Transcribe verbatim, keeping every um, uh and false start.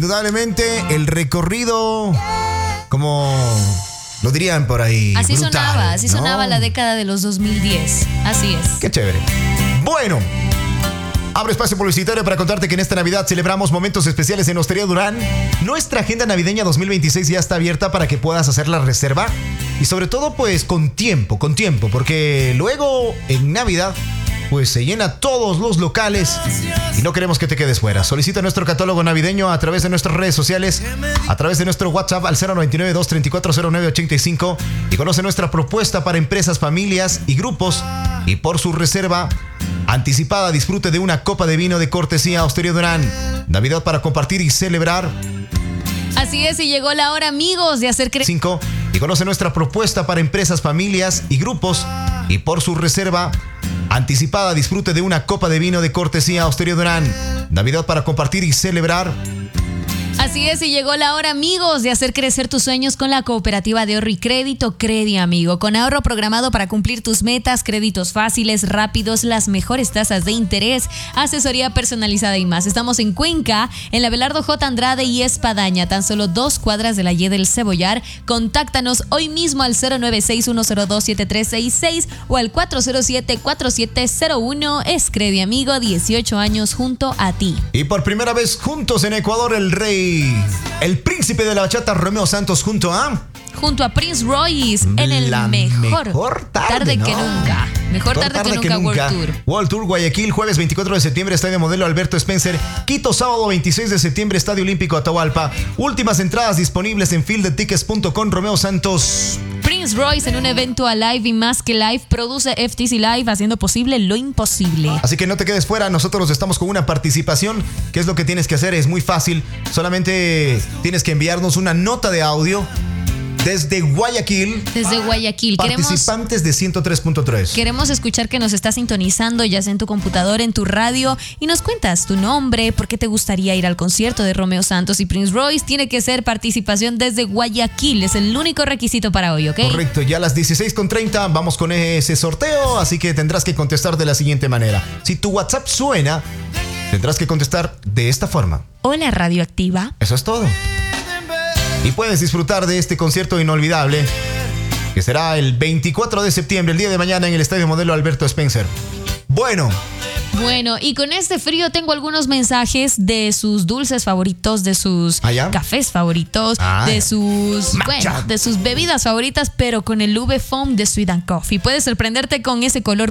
indudablemente el recorrido, como lo dirían por ahí, Así brutal, sonaba, así ¿no? sonaba la década de los dos mil diez. Así es. Qué chévere. Bueno, abro espacio publicitario para contarte que en esta Navidad celebramos momentos especiales en Hostería Durán. Nuestra agenda navideña dos mil veintiséis ya está abierta para que puedas hacer la reserva. Y sobre todo, pues, con tiempo, con tiempo. Porque luego, en Navidad, pues se llena todos los locales y no queremos que te quedes fuera. Solicita nuestro catálogo navideño a través de nuestras redes sociales, a través de nuestro WhatsApp al cero noventa y nueve, dos treinta y cuatro, cero nueve ochenta y cinco y conoce nuestra propuesta para empresas, familias y grupos. Y por su reserva anticipada, disfrute de una copa de vino de cortesía Hostería Durán. Navidad para compartir y celebrar. Así es, y llegó la hora, amigos, de hacer cre- cinco Y conoce nuestra propuesta para empresas, familias y grupos. Y por su reserva anticipada, disfrute de una copa de vino de cortesía Hostería Durán. Navidad para compartir y celebrar. Así es, y llegó la hora, amigos, de hacer crecer tus sueños con la cooperativa de ahorro y crédito Credi Amigo. Con ahorro programado para cumplir tus metas, créditos fáciles, rápidos, las mejores tasas de interés, asesoría personalizada y más. Estamos en Cuenca, en la Abelardo J. Andrade y Espadaña, tan solo dos cuadras de la Y del Cebollar. Contáctanos hoy mismo al cero nueve seis, uno cero dos, siete tres seis seis o al cuatro cero siete, cuatro siete cero uno. Es Credi Amigo, dieciocho años junto a ti. Y por primera vez juntos en Ecuador, el rey, el príncipe de la bachata, Romeo Santos, junto a... Junto a Prince Royce en el La mejor, mejor tarde, tarde ¿no? que nunca. Mejor tarde, tarde que, nunca, World Tour. World Tour Guayaquil, jueves veinticuatro de septiembre, Estadio Modelo Alberto Spencer. Quito, sábado veintiséis de septiembre, Estadio Olímpico Atahualpa. Últimas entradas disponibles en field tickets punto com. Romeo Santos. Prince Royce en un evento Alive y más que live, produce F T C Live, haciendo posible lo imposible. Así que no te quedes fuera, nosotros estamos con una participación. ¿Qué es lo que tienes que hacer? Es muy fácil, solamente tienes que enviarnos una nota de audio desde Guayaquil. Desde Guayaquil. Participantes queremos, de ciento tres punto tres. Queremos escuchar que nos estás sintonizando, ya sea en tu computador, en tu radio, y nos cuentas tu nombre, por qué te gustaría ir al concierto de Romeo Santos y Prince Royce. Tiene que ser participación desde Guayaquil, es el único requisito para hoy, ¿ok? Correcto, ya a las dieciséis con treinta vamos con ese sorteo, así que tendrás que contestar de la siguiente manera. Si tu WhatsApp suena, tendrás que contestar de esta forma. Hola, Radioactiva. Eso es todo. Y puedes disfrutar de este concierto inolvidable que será el veinticuatro de septiembre, el día de mañana, en el Estadio Modelo Alberto Spencer. Bueno. Bueno, y con este frío tengo algunos mensajes de sus dulces favoritos, de sus ¿Ah, cafés favoritos, ah, de sus matcha. bueno, de sus bebidas favoritas, pero con el V Foam de Sweet and Coffee. Puedes sorprenderte con ese color